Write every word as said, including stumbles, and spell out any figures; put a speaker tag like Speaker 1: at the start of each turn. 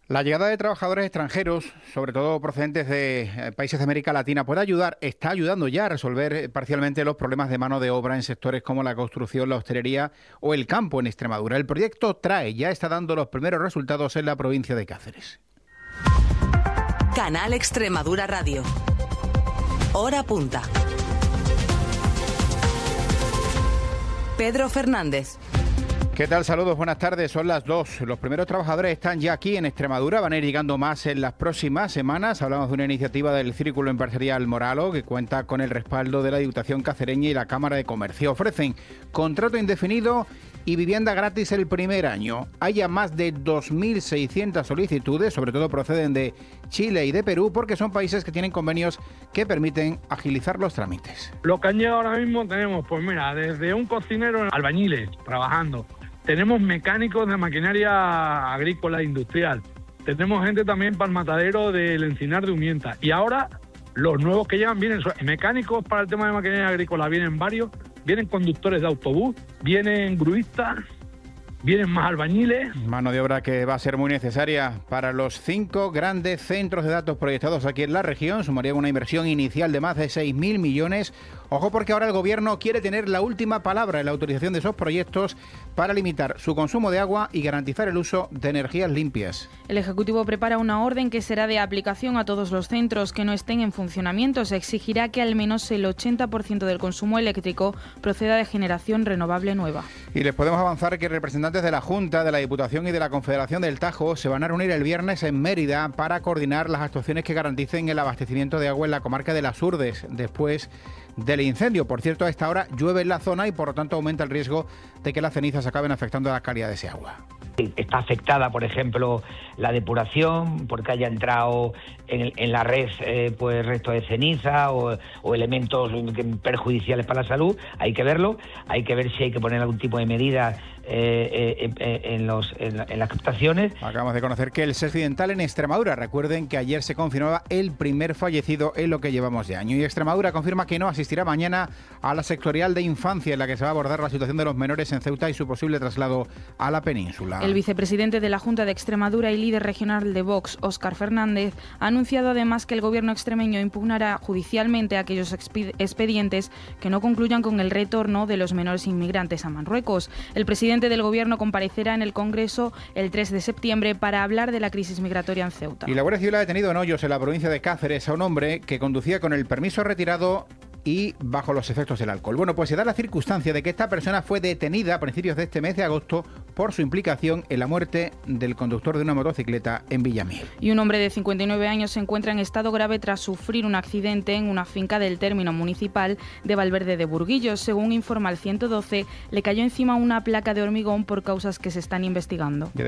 Speaker 1: La llegada de trabajadores extranjeros, sobre todo procedentes de países de América Latina, puede ayudar, está ayudando ya a resolver parcialmente los problemas de mano de obra en sectores como la construcción, la hostelería o el campo en Extremadura. El proyecto TRAE ya está dando los primeros resultados en la provincia de Cáceres.
Speaker 2: Canal Extremadura Radio. Hora punta. Pedro Fernández.
Speaker 1: ¿Qué tal? Saludos, buenas tardes. Son las dos. Los primeros trabajadores están ya aquí en Extremadura. Van a ir llegando más en las próximas semanas. Hablamos de una iniciativa del Círculo Empresarial Moralo que cuenta con el respaldo de la Diputación Cacereña y la Cámara de Comercio. Ofrecen contrato indefinido y vivienda gratis el primer año. Hay ya más de dos mil seiscientas solicitudes, sobre todo proceden de Chile y de Perú, porque son países que tienen convenios que permiten agilizar los trámites.
Speaker 3: Lo que han llegado ahora mismo tenemos, pues mira, desde un cocinero, albañiles trabajando. Tenemos mecánicos de maquinaria agrícola e industrial. Tenemos gente también para el matadero del Encinar de Umienta. Y ahora los nuevos que llegan vienen mecánicos para el tema de maquinaria agrícola, vienen varios, vienen conductores de autobús, vienen gruistas, vienen más albañiles.
Speaker 1: Mano de obra que va a ser muy necesaria para los cinco grandes centros de datos proyectados aquí en la región. Sumarían una inversión inicial de más de seis mil millones. Ojo, porque ahora el Gobierno quiere tener la última palabra en la autorización de esos proyectos para limitar su consumo de agua y garantizar el uso de energías limpias.
Speaker 4: El Ejecutivo prepara una orden que será de aplicación a todos los centros que no estén en funcionamiento. Se exigirá que al menos el ochenta por ciento del consumo eléctrico proceda de generación renovable nueva.
Speaker 1: Y les podemos avanzar que representantes de la Junta, de la Diputación y de la Confederación del Tajo se van a reunir el viernes en Mérida para coordinar las actuaciones que garanticen el abastecimiento de agua en la comarca de Las Urdes después del incendio. Por cierto, a esta hora llueve en la zona y por lo tanto aumenta el riesgo de que las cenizas acaben afectando a la calidad de ese agua.
Speaker 5: Está afectada, por ejemplo, la depuración, porque haya entrado en, en la red eh, pues restos de ceniza o, o elementos perjudiciales para la salud. Hay que verlo, hay que ver si hay que poner algún tipo de medida eh, eh, en, los, en, la, en las captaciones.
Speaker 1: Acabamos de conocer que el S E S Occidental en Extremadura, recuerden que ayer se confirmaba el primer fallecido en lo que llevamos de año. Y Extremadura confirma que no asistirá mañana a la sectorial de infancia en la que se va a abordar la situación de los menores en Ceuta y su posible traslado a la península.
Speaker 4: El vicepresidente de la Junta de Extremadura y líder regional de Vox, Óscar Fernández, ha anunciado además que el gobierno extremeño impugnará judicialmente aquellos expedientes que no concluyan con el retorno de los menores inmigrantes a Marruecos. El presidente del gobierno comparecerá en el Congreso el tres de septiembre para hablar de la crisis migratoria en Ceuta.
Speaker 1: Y la Guardia Civil ha detenido en Hoyos, en la provincia de Cáceres, a un hombre que conducía con el permiso retirado y bajo los efectos del alcohol. Bueno, pues se da la circunstancia de que esta persona fue detenida a principios de este mes de agosto por su implicación en la muerte del conductor de una motocicleta en Villamil.
Speaker 4: Y un hombre de cincuenta y nueve años se encuentra en estado grave tras sufrir un accidente en una finca del término municipal de Valverde de Burguillos. Según informa el ciento doce, le cayó encima una placa de hormigón por causas que se están investigando.